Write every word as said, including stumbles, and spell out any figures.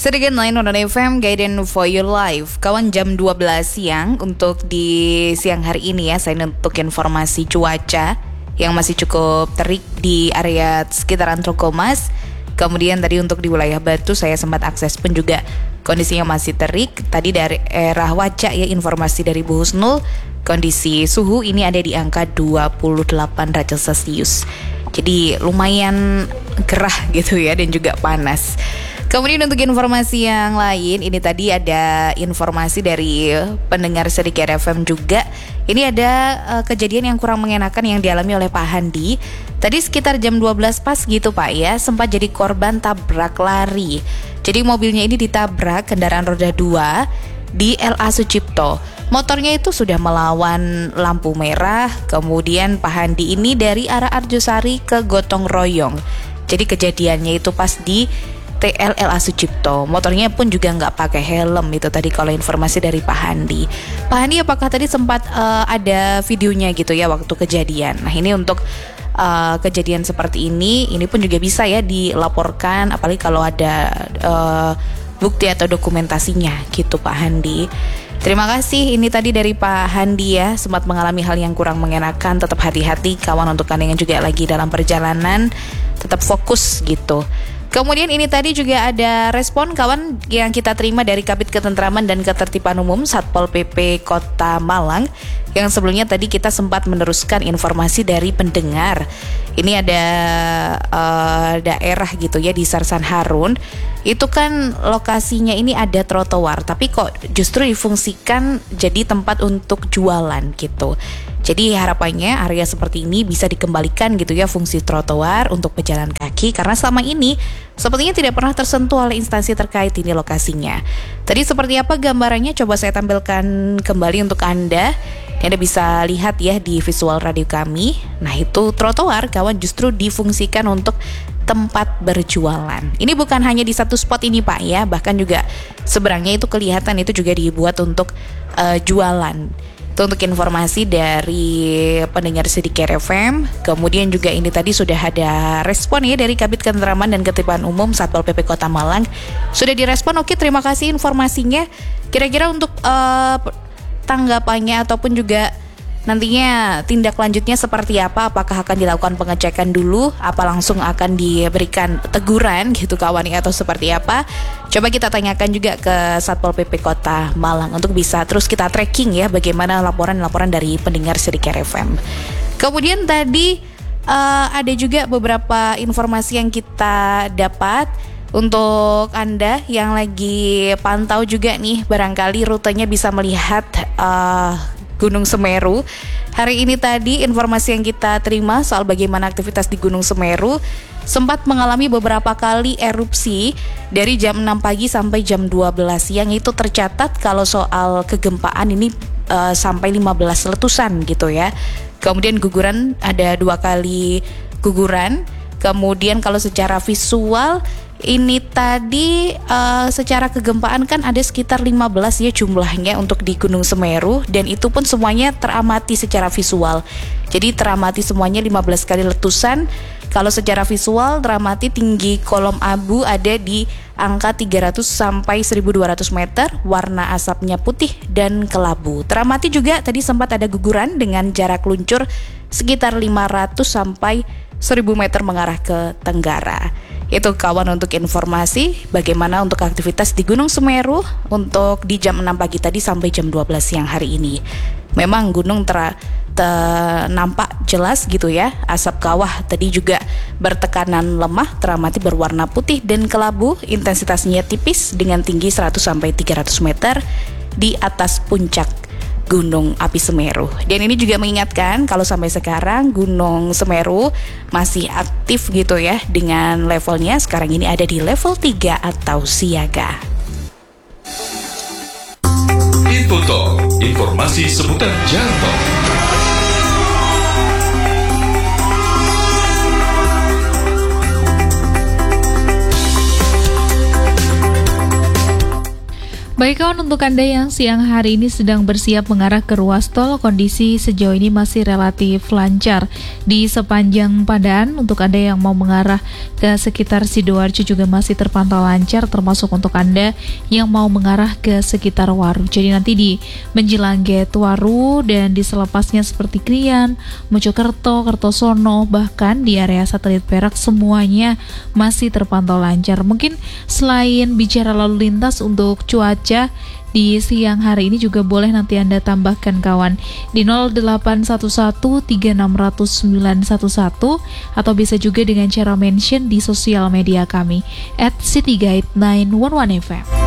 Sedikit lain on F M, Guidance for Your Life. Kawan, jam dua belas siang untuk di siang hari ini ya, saya untuk informasi cuaca yang masih cukup terik di area sekitaran Trokomas. Kemudian tadi untuk di wilayah Batu saya sempat akses pun juga kondisinya masih terik. Tadi dari daerah Wacak ya, informasi dari Bu Husnul, kondisi suhu ini ada di angka dua puluh delapan derajat Celcius. Jadi lumayan gerah gitu ya, dan juga panas. Kemudian untuk informasi yang lain, ini tadi ada informasi dari pendengar Sedikit F M juga. Ini ada uh, kejadian yang kurang mengenakan yang dialami oleh Pak Handi. Tadi sekitar jam dua belas pas gitu Pak ya, sempat jadi korban tabrak lari. Jadi mobilnya ini ditabrak kendaraan roda dua di L A Sucipto. Motornya itu sudah melawan lampu merah. Kemudian Pak Handi ini dari arah Arjosari ke Gotong Royong. Jadi kejadiannya itu pas di T L L A Sucipto. Motornya pun juga nggak pakai helm. Itu tadi kalau informasi dari Pak Handi. Pak Handi, apakah tadi sempat uh, ada videonya gitu ya waktu kejadian? Nah, ini untuk uh, kejadian seperti ini, ini pun juga bisa ya dilaporkan, apalagi kalau ada uh, bukti atau dokumentasinya gitu Pak Handi. Terima kasih, ini tadi dari Pak Handi ya, sempat mengalami hal yang kurang mengenakan. Tetap hati-hati kawan, untuk kalian yang juga lagi dalam perjalanan, tetap fokus gitu. Kemudian ini tadi juga ada respon kawan yang kita terima dari Kabid Ketentraman dan Ketertiban Umum Satpol P P Kota Malang, yang sebelumnya tadi kita sempat meneruskan informasi dari pendengar. Ini ada uh, daerah gitu ya di Sarsan Harun. Itu kan lokasinya ini ada trotoar, tapi kok justru difungsikan jadi tempat untuk jualan gitu. Jadi harapannya area seperti ini bisa dikembalikan gitu ya, fungsi trotoar untuk pejalan kaki, karena selama ini sepertinya tidak pernah tersentuh oleh instansi terkait ini lokasinya. Tadi seperti apa gambarannya, coba saya tampilkan kembali untuk Anda. Anda bisa lihat ya di visual radio kami. Nah, itu trotoar kawan justru difungsikan untuk tempat berjualan. Ini bukan hanya di satu spot ini Pak ya, bahkan juga seberangnya itu kelihatan itu juga dibuat untuk uh, jualan. Itu untuk informasi dari pendengar Sedikit F M. Kemudian juga ini tadi sudah ada respon ya dari Kabid Ketentraman dan Ketertiban Umum Satpol P P Kota Malang. Sudah direspon, oke, terima kasih informasinya. Kira-kira untuk uh, tanggapannya ataupun juga nantinya tindak lanjutnya seperti apa? Apakah akan dilakukan pengecekan dulu? Apa langsung akan diberikan teguran gitu kawan, atau seperti apa? Coba kita tanyakan juga ke Satpol P P Kota Malang untuk bisa terus kita tracking ya bagaimana laporan-laporan dari pendengar Sedikit F M. Kemudian tadi uh, ada juga beberapa informasi yang kita dapat. Untuk Anda yang lagi pantau juga nih, barangkali rutenya bisa melihat uh, Gunung Semeru. Hari ini tadi informasi yang kita terima soal bagaimana aktivitas di Gunung Semeru, sempat mengalami beberapa kali erupsi dari jam enam pagi sampai jam dua belas siang. Itu tercatat kalau soal kegempaan ini uh, sampai lima belas letusan gitu ya. Kemudian guguran ada dua kali guguran. Kemudian kalau secara visual ini tadi uh, secara kegempaan kan ada sekitar lima belas ya jumlahnya untuk di Gunung Semeru, dan itu pun semuanya teramati secara visual. Jadi teramati semuanya lima belas kali letusan. Kalau secara visual teramati tinggi kolom abu ada di angka tiga ratus sampai seribu dua ratus meter, warna asapnya putih dan kelabu. Teramati juga tadi sempat ada guguran dengan jarak luncur sekitar lima ratus sampai seribu meter mengarah ke tenggara. Itu kawan untuk informasi bagaimana untuk aktivitas di Gunung Semeru untuk di jam enam pagi tadi sampai jam dua belas siang hari ini. Memang gunung ter, ter nampak jelas gitu ya. Asap kawah tadi juga bertekanan lemah, teramati berwarna putih dan kelabu, intensitasnya tipis dengan tinggi seratus sampai tiga ratus meter di atas puncak Gunung Api Semeru. Dan ini juga mengingatkan kalau sampai sekarang Gunung Semeru masih aktif gitu ya, dengan levelnya sekarang ini ada di level tiga atau siaga. Info Talk, informasi seputar jalan tol. Baik kawan, untuk Anda yang siang hari ini sedang bersiap mengarah ke ruas tol, kondisi sejauh ini masih relatif lancar di sepanjang Padan. Untuk Anda yang mau mengarah ke sekitar Sidoarjo juga masih terpantau lancar, termasuk untuk Anda yang mau mengarah ke sekitar Waru. Jadi nanti di menjelang gate Waru dan di selepasnya seperti Krian, Mojokerto, Kertosono, bahkan di area satelit Perak semuanya masih terpantau lancar. Mungkin selain bicara lalu lintas, untuk cuaca di siang hari ini juga boleh nanti Anda tambahkan kawan di nol delapan satu satu tiga enam nol nol sembilan satu satu atau bisa juga dengan cara mention di sosial media kami at city guide sembilan satu satu F M.